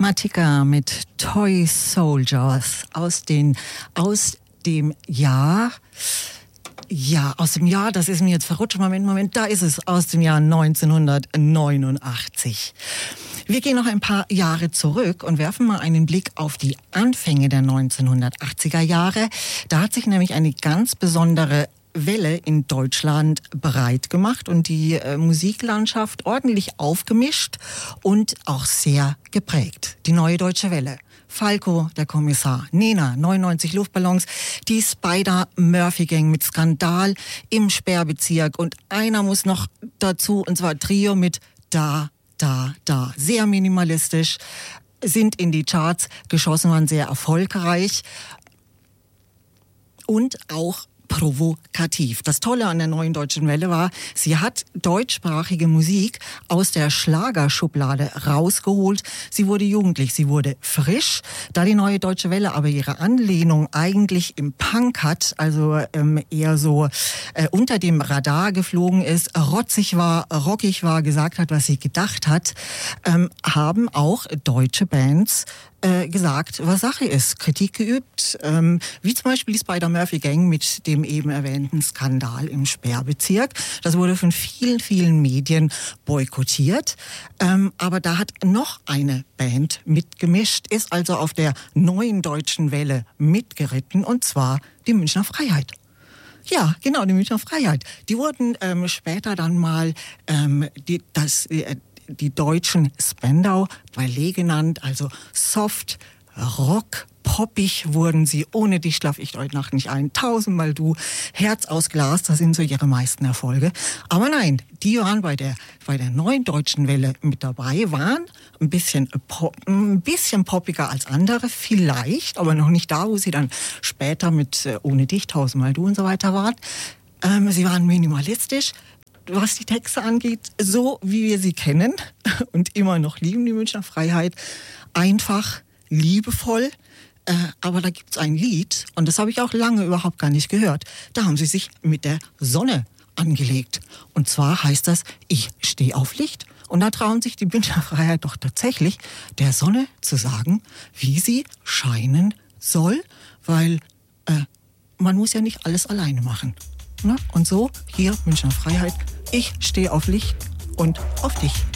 Matika mit Toy Soldiers aus dem Jahr, das ist mir jetzt verrutscht. Moment, da ist es, aus dem Jahr 1989. Wir gehen noch ein paar Jahre zurück und werfen mal einen Blick auf die Anfänge der 1980er Jahre. Da hat sich nämlich eine ganz besondere Welle in Deutschland breit gemacht und die Musiklandschaft ordentlich aufgemischt und auch sehr geprägt. Die Neue Deutsche Welle. Falco, der Kommissar, Nena, 99 Luftballons, die Spider-Murphy-Gang mit Skandal im Sperrbezirk und einer muss noch dazu, und zwar Trio mit Da. Sehr minimalistisch, sind in die Charts geschossen, waren sehr erfolgreich und auch provokativ. Das Tolle an der Neuen Deutschen Welle war, sie hat deutschsprachige Musik aus der Schlagerschublade rausgeholt. Sie wurde jugendlich, sie wurde frisch. Da die Neue Deutsche Welle aber ihre Anlehnung eigentlich im Punk hat, also eher so unter dem Radar geflogen ist, rotzig war, rockig war, gesagt hat, was sie gedacht hat, haben auch deutsche Bands gesagt, was Sache ist, Kritik geübt, wie zum Beispiel die Spider-Murphy-Gang mit dem eben erwähnten Skandal im Sperrbezirk. Das wurde von vielen, vielen Medien boykottiert, aber da hat noch eine Band mitgemischt, ist also auf der Neuen Deutschen Welle mitgeritten, und zwar die Münchner Freiheit. Ja, genau, die Münchner Freiheit. Die wurden später dann mal die deutschen Spandau Ballet genannt, also soft, rock, poppig wurden sie. Ohne dich schlaf ich heute Nacht nicht ein. Tausendmal du, Herz aus Glas, das sind so ihre meisten Erfolge. Aber nein, die waren bei der Neuen Deutschen Welle mit dabei, waren ein bisschen poppiger als andere, vielleicht, aber noch nicht da, wo sie dann später mit Ohne dich, Tausendmal du und so weiter waren. Sie waren minimalistisch, was die Texte angeht, so wie wir sie kennen und immer noch lieben, die Münchner Freiheit. Einfach, liebevoll, aber da gibt's ein Lied, und das habe ich auch lange überhaupt gar nicht gehört. Da haben sie sich mit der Sonne angelegt. Und zwar heißt das, ich stehe auf Licht. Und da trauen sich die Münchner Freiheit doch tatsächlich, der Sonne zu sagen, wie sie scheinen soll, weil man muss ja nicht alles alleine machen. Und so, hier, Münchner Freiheit, ich stehe auf Licht und auf dich.